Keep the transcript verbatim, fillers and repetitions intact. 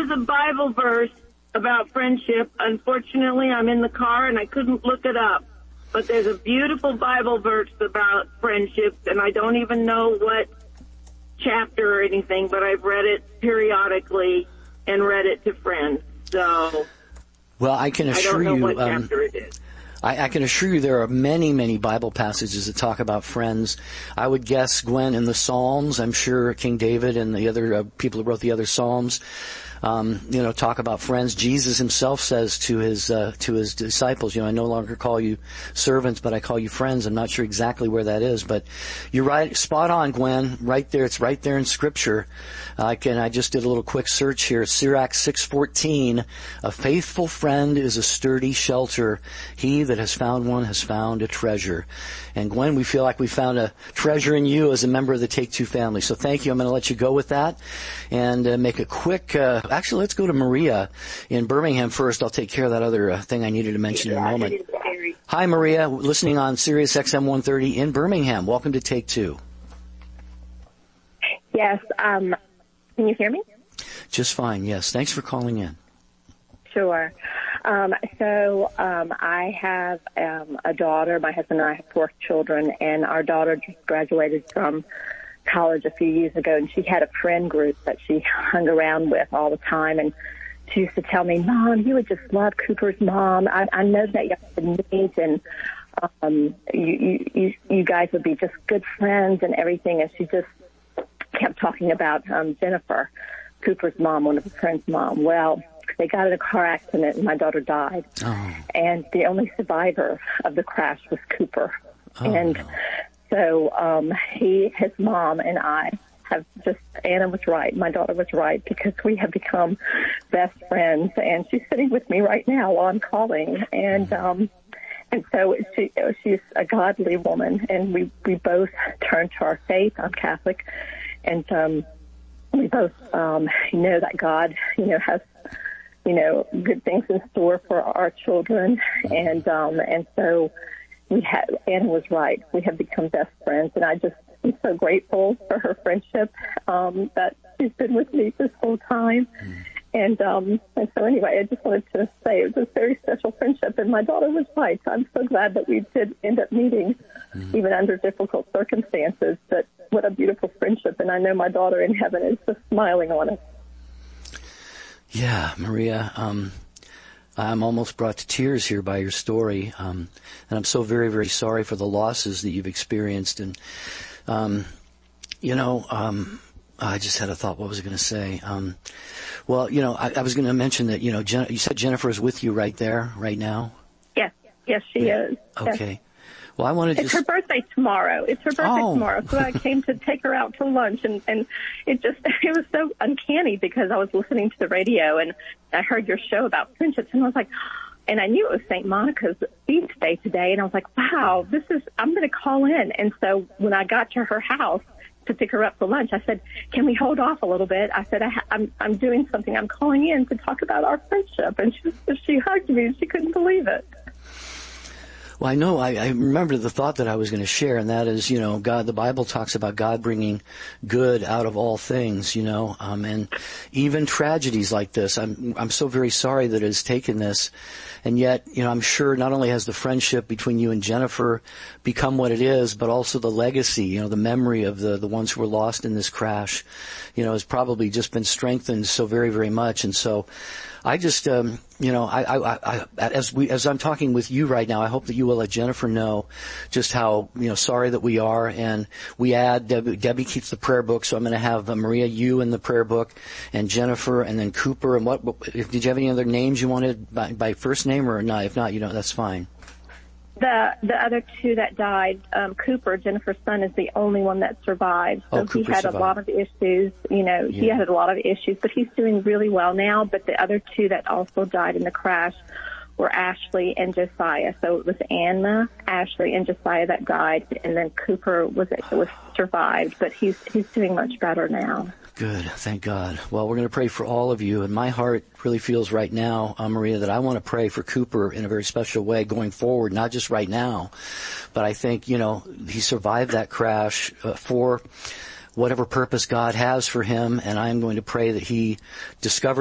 there's a Bible verse about friendship. Unfortunately, I'm in the car and I couldn't look it up. But there's a beautiful Bible verse about friendship, and I don't even know what chapter or anything, but I've read it periodically and read it to friends. So, well, I can assure I don't know you, what um, chapter it is. I, I can assure you there are many, many Bible passages that talk about friends. I would guess, Gwen, in the Psalms, I'm sure King David and the other uh, people who wrote the other Psalms, Um, you know, talk about friends. Jesus himself says to his uh, to his disciples, you know, I no longer call you servants, but I call you friends. I'm not sure exactly where that is, but you're right, spot on, Gwen. Right there, it's right there in Scripture. I can. I just did a little quick search here. Sirach six fourteen. A faithful friend is a sturdy shelter. He that has found one has found a treasure. And Gwen, we feel like we found a treasure in you as a member of the Take Two family. So thank you. I'm going to let you go with that and uh, make a quick. Uh, Actually, let's go to Maria in Birmingham first. I'll take care of that other uh, thing I needed to mention in a moment. Hi, Maria, listening on Sirius X M one thirty in Birmingham. Welcome to Take Two. Yes, um, can you hear me? Just fine, yes. Thanks for calling in. Sure. Um, so um, I have um, a daughter. My husband and I have four children, and our daughter just graduated from college a few years ago, and she had a friend group that she hung around with all the time, and she used to tell me, Mom, you would just love Cooper's mom. I, I know that you have the needs, and um, you, you, you guys would be just good friends and everything, and she just kept talking about um, Jennifer, Cooper's mom, one of her friend's mom. Well, they got in a car accident, and my daughter died, oh. and the only survivor of the crash was Cooper, oh, and no. So um, he, his mom, and I have just, Anna was right, my daughter was right, because we have become best friends, and she's sitting with me right now while I'm calling, and um, and so she, she's a godly woman, and we, we both turn to our faith. I'm Catholic, and um, we both um, know that God, you know, has, you know, good things in store for our children, and um, and so we had, Anna was right. We have become best friends, and I just am so grateful for her friendship, um, that she's been with me this whole time. Mm. And, um, and so anyway, I just wanted to say it was a very special friendship, and my daughter was right. I'm so glad that we did end up meeting, mm. even under difficult circumstances, but what a beautiful friendship. And I know my daughter in heaven is just smiling on us. Yeah, Maria, um, I'm almost brought to tears here by your story, um, and I'm so very, very sorry for the losses that you've experienced. And, um, you know, um, I just had a thought. What was I going to say? Um, well, you know, I, I was going to mention that, you know, Jen, you said Jennifer is with you right there, right now? Yes, yes, she yeah. is. Okay. Yes. Well, I wanted to It's just... her birthday tomorrow. It's her birthday oh. tomorrow. So I came to take her out to lunch, and, and it just, it was so uncanny because I was listening to the radio and I heard your show about friendships, and I was like, and I knew it was Saint Monica's feast day today, and I was like, wow, this is, I'm going to call in. And so when I got to her house to pick her up for lunch, I said, can we hold off a little bit? I said, I ha- I'm, I'm doing something. I'm calling in to talk about our friendship. And she, she hugged me, and she couldn't believe it. Well, I know, I, I remember the thought that I was going to share, and that is, you know, God, the Bible talks about God bringing good out of all things, you know, um, and even tragedies like this. I'm, I'm so very sorry that it has taken this. And yet, you know, I'm sure not only has the friendship between you and Jennifer become what it is, but also the legacy, you know, the memory of the, the ones who were lost in this crash, you know, has probably just been strengthened so very, very much. And so I just, um, you know, I, I, I, as we, as I'm talking with you right now, I hope that you will let Jennifer know just how, you know, sorry that we are. And we add, Debbie, Debbie keeps the prayer book, so I'm going to have uh, Maria, you in the prayer book, and Jennifer, and then Cooper. And what, if, did you have any other names you wanted by, by first name or not? If not, you know, that's fine. The the other two that died, um, Cooper, Jennifer's son, is the only one that survived. So oh, he had survived. a lot of issues. You know, yeah. he had a lot of issues, but he's doing really well now. But the other two that also died in the crash were Ashley and Josiah. So it was Anna, Ashley, and Josiah that died, and then Cooper was was survived. But he's he's doing much better now. Good. Thank God. Well, we're going to pray for all of you. And my heart really feels right now, uh, Maria, that I want to pray for Cooper in a very special way going forward, not just right now. But I think, you know, he survived that crash uh, for whatever purpose God has for him. And I'm going to pray that he discovers